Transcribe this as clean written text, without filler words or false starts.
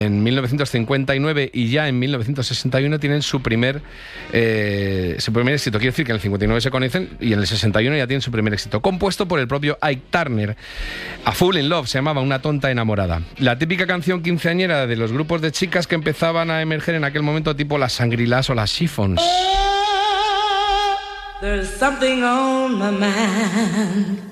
En 1959 y ya en 1961 tienen su primer éxito. Quiere decir que en el 59 se conocen y en el 61 ya tienen su primer éxito. Compuesto por el propio Ike Turner. A Fool in Love se llamaba, Una tonta enamorada. La típica canción quinceañera de los grupos de chicas que empezaban a emerger en aquel momento, tipo las Shangri-Las o las Chiffons. There's something on my mind.